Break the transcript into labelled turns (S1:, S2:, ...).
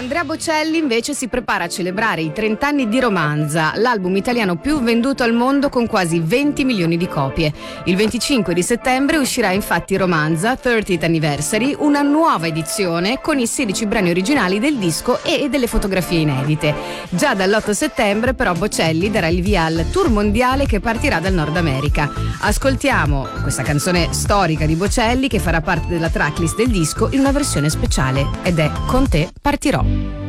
S1: Andrea Bocelli invece si prepara a celebrare i 30 anni di Romanza, l'album italiano più venduto al mondo con quasi 20 milioni di copie. Il 25 di settembre uscirà infatti Romanza 30th Anniversary, una nuova edizione con i 16 brani originali del disco e delle fotografie inedite. Già dall'8 settembre però Bocelli darà il via al tour mondiale che partirà dal Nord America. Ascoltiamo questa canzone storica di Bocelli che farà parte della tracklist del disco in una versione speciale ed è Con te partirò.